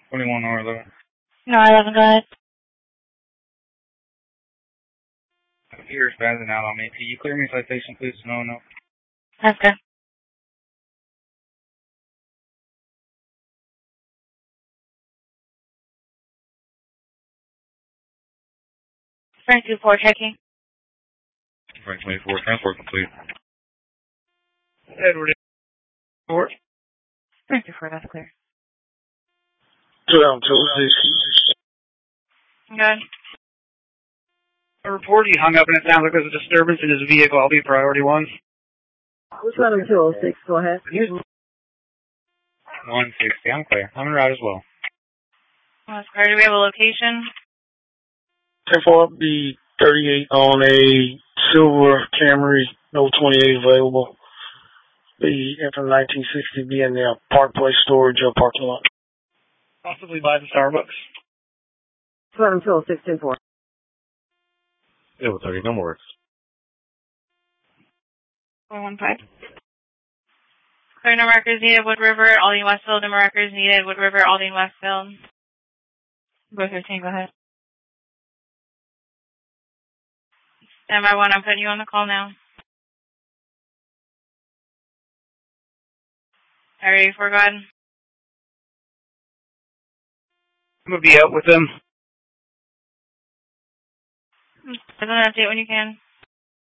21 or 11. No, 11, go ahead. You're spazzing out on me. Can you clear me citation, please? No. That's good. Frank 24 checking. Frank 24, transport complete. Edward 4. Frank 24, that's clear. 206. Good. A report he hung up and it sounds like there's a disturbance in his vehicle. I'll be priority 1. Which one of 206? Go ahead. 160, I'm clear. I'm in route as well. That's clear. Do we have a location? 10-4, be 38 on a silver Camry, no 28 available. Be in from 1960, be in the Park Place storage parking lot. Possibly by the Starbucks. 206, 10-4. Yeah, 30, no more. 415. Clear, no markers needed, Wood River, Aldine Westfield, no markers needed, Wood River, Aldine Westfield. Go 15, go ahead. Stand by 1, I'm putting you on the call now. Are you ready for God? I'm going to be out with them. Give an update when you can.